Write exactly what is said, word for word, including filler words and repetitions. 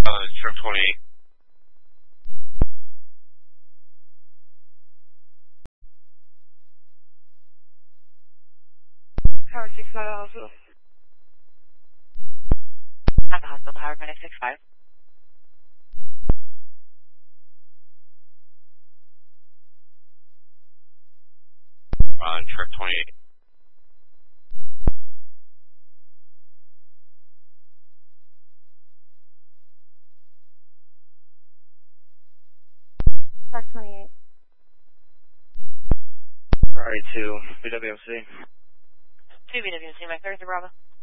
Uh, truck twenty-eight. Howard six five Hospital. At the hospital, Howard minus six five. On truck twenty-eight. Truck twenty-eight. Priority two, B W M C. two B W M C, my third to Bravo.